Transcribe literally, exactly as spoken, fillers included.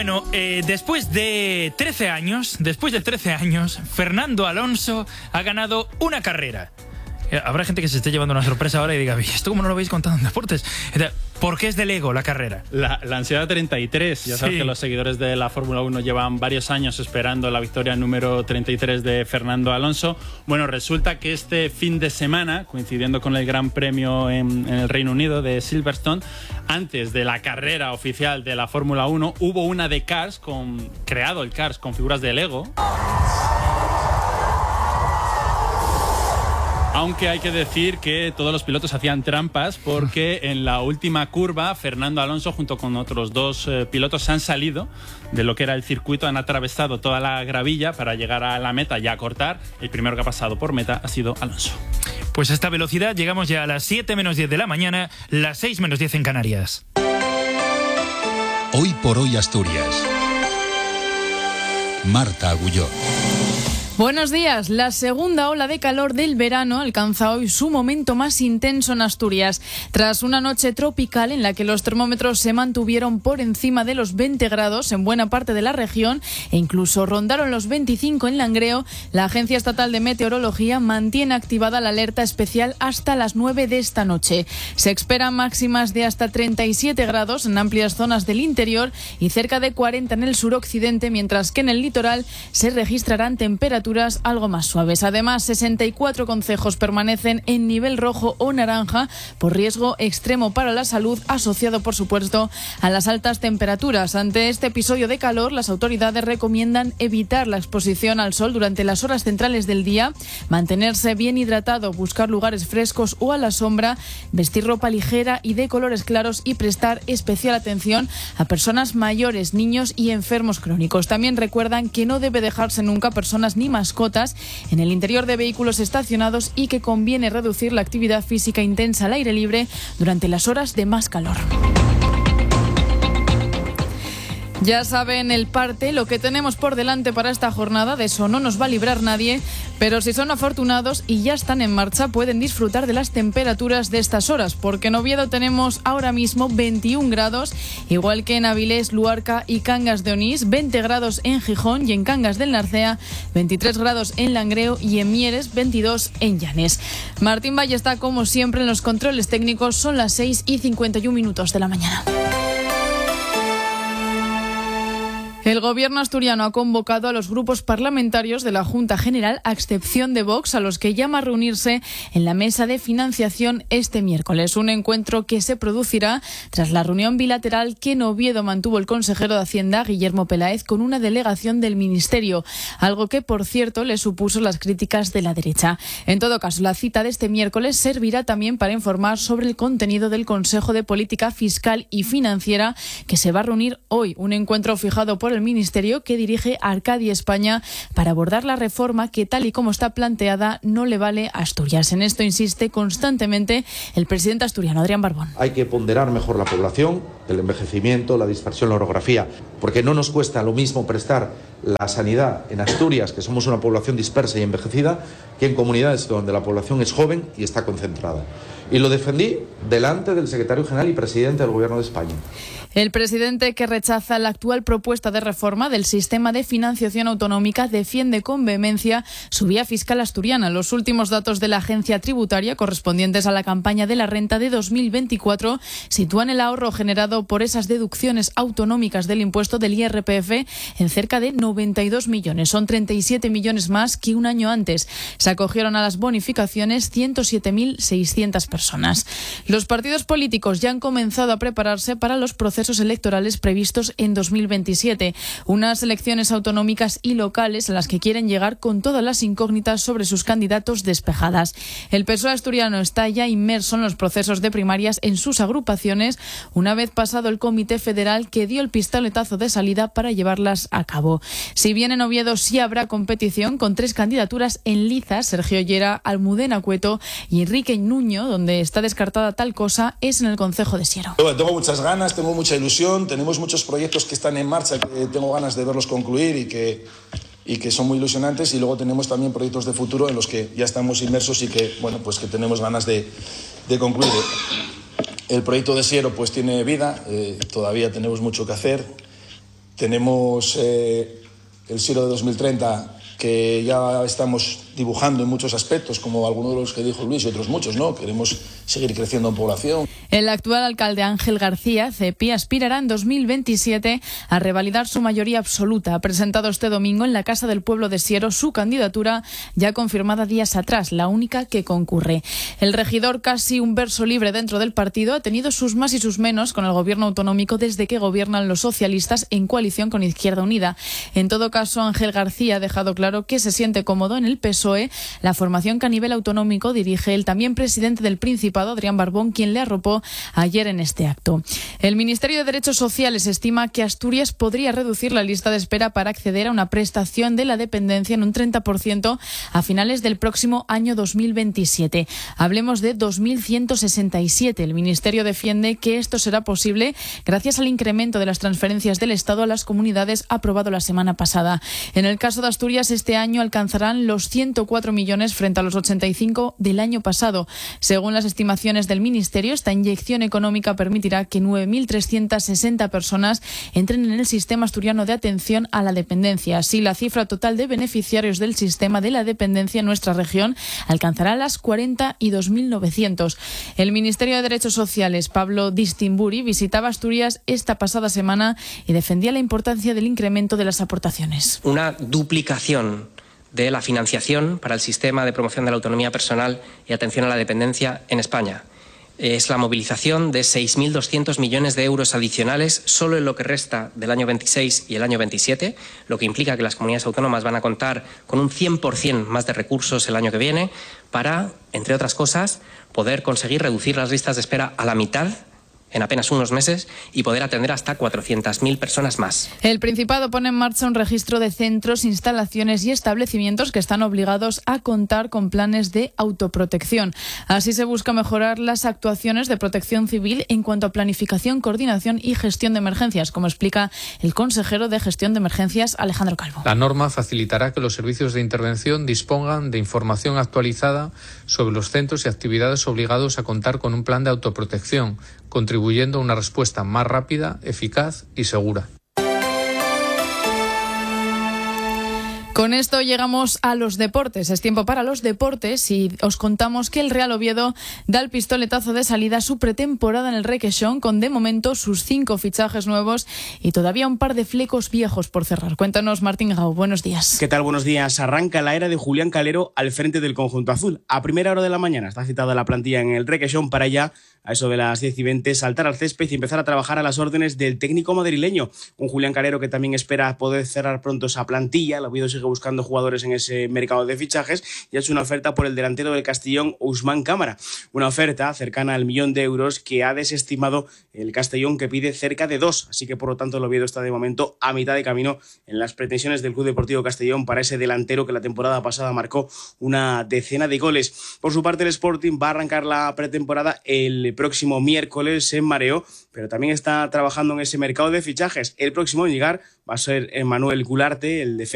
Bueno, eh, después de trece años, después de trece años, Fernando Alonso ha ganado una carrera. Eh, habrá gente que se esté llevando una sorpresa ahora y diga, ¿esto cómo no lo habéis contado en deportes? ¿Por qué es de Lego la carrera? La, la ansiedad treinta y tres. Ya sabes sí. que los seguidores de la Fórmula uno llevan varios años esperando la victoria número treinta y tres de Fernando Alonso. Bueno, resulta que este fin de semana, coincidiendo con el Gran Premio en, en el Reino Unido de Silverstone, antes de la carrera oficial de la Fórmula uno, hubo una de Cars, con, creado el Cars con figuras de Lego. Aunque hay que decir que todos los pilotos hacían trampas porque en la última curva Fernando Alonso junto con otros dos eh, pilotos se han salido de lo que era el circuito, han atravesado toda la gravilla para llegar a la meta y a cortar. El primero que ha pasado por meta ha sido Alonso. Pues a esta velocidad llegamos ya a las siete menos diez de la mañana, las seis menos diez en Canarias. Hoy por hoy Asturias. Marta Agulló. Buenos días. La segunda ola de calor del verano alcanza hoy su momento más intenso en Asturias. Tras una noche tropical en la que los termómetros se mantuvieron por encima de los veinte grados en buena parte de la región e incluso rondaron los veinticinco en Langreo, la Agencia Estatal de Meteorología mantiene activada la alerta especial hasta las nueve de esta noche. Se esperan máximas de hasta treinta y siete grados en amplias zonas del interior y cerca de cuarenta en el suroccidente, mientras que en el litoral se registrarán temperaturas algo más suaves. Además, sesenta y cuatro concejos permanecen en nivel rojo o naranja por riesgo extremo para la salud, asociado, por supuesto, a las altas temperaturas. Ante este episodio de calor, las autoridades recomiendan evitar la exposición al sol durante las horas centrales del día, mantenerse bien hidratado, buscar lugares frescos o a la sombra, vestir ropa ligera y de colores claros y prestar especial atención a personas mayores, niños y enfermos crónicos. También recuerdan que no debe dejarse nunca personas ni mascotas en el interior de vehículos estacionados y que conviene reducir la actividad física intensa al aire libre durante las horas de más calor. Ya saben el parte, lo que tenemos por delante para esta jornada, de eso no nos va a librar nadie, pero si son afortunados y ya están en marcha pueden disfrutar de las temperaturas de estas horas, porque en Oviedo tenemos ahora mismo veintiún grados, igual que en Avilés, Luarca y Cangas de Onís, veinte grados en Gijón y en Cangas del Narcea, veintitrés grados en Langreo y en Mieres, veintidós en Llanes. Martín Valle está como siempre en los controles técnicos, son las seis y cincuenta y un minutos de la mañana. El gobierno asturiano ha convocado a los grupos parlamentarios de la Junta General, a excepción de Vox, a los que llama a reunirse en la mesa de financiación este miércoles. Un encuentro que se producirá tras la reunión bilateral que en Oviedo mantuvo el consejero de Hacienda, Guillermo Peláez, con una delegación del Ministerio, algo que, por cierto, le supuso las críticas de la derecha. En todo caso, la cita de este miércoles servirá también para informar sobre el contenido del Consejo de Política Fiscal y Financiera, que se va a reunir hoy. Un encuentro fijado por el Ministerio que dirige Arcadia España para abordar la reforma que, tal y como está planteada, no le vale a Asturias. En esto insiste constantemente el presidente asturiano, Adrián Barbón. Hay que ponderar mejor la población, el envejecimiento, la dispersión, la orografía, porque no nos cuesta lo mismo prestar la sanidad en Asturias, que somos una población dispersa y envejecida, que en comunidades donde la población es joven y está concentrada. Y lo defendí delante del secretario general y presidente del Gobierno de España. El presidente, que rechaza la actual propuesta de reforma del sistema de financiación autonómica, defiende con vehemencia su vía fiscal asturiana. Los últimos datos de la agencia tributaria, correspondientes a la campaña de la renta de dos mil veinticuatro, sitúan el ahorro generado por esas deducciones autonómicas del impuesto del I R P F en cerca de noventa y dos millones. Son treinta y siete millones más que un año antes. Se acogieron a las bonificaciones ciento siete mil seiscientas personas. Los partidos políticos ya han comenzado a prepararse para los procesos electorales previstos en dos mil veintisiete. Unas elecciones autonómicas y locales a las que quieren llegar con todas las incógnitas sobre sus candidatos despejadas. El P S O E asturiano está ya inmerso en los procesos de primarias en sus agrupaciones, una vez pasado el Comité Federal, que dio el pistoletazo de salida para llevarlas a cabo. Si bien en Oviedo sí habrá competición, con tres candidaturas en liza: Sergio Llera, Almudena Cueto y Enrique Nuño, donde está descartada tal cosa es en el concejo de Siero. Tengo muchas ganas, tengo mucha ilusión, tenemos muchos proyectos que están en marcha, que tengo ganas de verlos concluir y que, y que son muy ilusionantes, y luego tenemos también proyectos de futuro en los que ya estamos inmersos y que, bueno, pues que tenemos ganas de, de concluir. El proyecto de Siero pues tiene vida, eh, todavía tenemos mucho que hacer. tenemos eh, el Siro de dos mil treinta, que ya estamos dibujando en muchos aspectos, como algunos de los que dijo Luis y otros muchos, ¿no? Queremos seguir creciendo en población. El actual alcalde Ángel García, C E P I, aspirará en dos mil veintisiete a revalidar su mayoría absoluta. Ha presentado este domingo en la Casa del Pueblo de Siero su candidatura, ya confirmada días atrás, la única que concurre. El regidor, casi un verso libre dentro del partido, ha tenido sus más y sus menos con el gobierno autonómico desde que gobiernan los socialistas en coalición con Izquierda Unida. En todo caso, Ángel García ha dejado claro que se siente cómodo en el P S O E, la formación que a nivel autonómico dirige el también presidente del Principado, Adrián Barbón, quien le arropó ayer en este acto. El Ministerio de Derechos Sociales estima que Asturias podría reducir la lista de espera para acceder a una prestación de la dependencia en un treinta por ciento a finales del próximo año dos mil veintisiete. Hablemos de dos mil ciento sesenta y siete. El Ministerio defiende que esto será posible gracias al incremento de las transferencias del Estado a las comunidades aprobado la semana pasada. En el caso de Asturias, este año alcanzarán los ciento cuatro millones frente a los ochenta y cinco del año pasado. Según las estimaciones del Ministerio, esta inyección económica permitirá que nueve mil trescientas sesenta personas entren en el sistema asturiano de atención a la dependencia. Así, la cifra total de beneficiarios del sistema de la dependencia en nuestra región alcanzará las cuarenta y dos mil novecientos. El Ministerio de Derechos Sociales, Pablo Distimburi, visitaba Asturias esta pasada semana y defendía la importancia del incremento de las aportaciones. Una duplicación de la financiación para el sistema de promoción de la autonomía personal y atención a la dependencia en España. Es la movilización de seis mil doscientos millones de euros adicionales solo en lo que resta del año veintiséis y el año veintisiete, lo que implica que las comunidades autónomas van a contar con un cien por ciento más de recursos el año que viene para, entre otras cosas, poder conseguir reducir las listas de espera a la mitad en apenas unos meses y poder atender hasta cuatrocientas mil personas más. El Principado pone en marcha un registro de centros, instalaciones y establecimientos que están obligados a contar con planes de autoprotección. Así se busca mejorar las actuaciones de protección civil en cuanto a planificación, coordinación y gestión de emergencias, como explica el consejero de Gestión de Emergencias, Alejandro Calvo. La norma facilitará que los servicios de intervención dispongan de información actualizada sobre los centros y actividades obligados a contar con un plan de autoprotección, contribuyendo a una respuesta más rápida, eficaz y segura. Con esto llegamos a los deportes. Es tiempo para los deportes y os contamos que el Real Oviedo da el pistoletazo de salida a su pretemporada en el Requexón, con de momento sus cinco fichajes nuevos y todavía un par de flecos viejos por cerrar. Cuéntanos, Martín Gau, buenos días. ¿Qué tal? Buenos días. Arranca la era de Julián Calero al frente del conjunto azul. A primera hora de la mañana está citada la plantilla en el Requexón para ya, a eso de las diez y veinte, saltar al césped y empezar a trabajar a las órdenes del técnico madrileño. Un Julián Calero que también espera poder cerrar pronto esa plantilla. El Oviedo sigue buscando jugadores en ese mercado de fichajes y ha hecho una oferta por el delantero del Castellón, Ousmane Cámara. Una oferta cercana al millón de euros que ha desestimado el Castellón, que pide cerca de dos. Así que por lo tanto el Oviedo está de momento a mitad de camino en las pretensiones del Club Deportivo Castellón para ese delantero que la temporada pasada marcó una decena de goles. Por su parte el Sporting va a arrancar la pretemporada el próximo miércoles en Mareo, pero también está trabajando en ese mercado de fichajes. El próximo en llegar va a ser Emmanuel Gularte, el defensa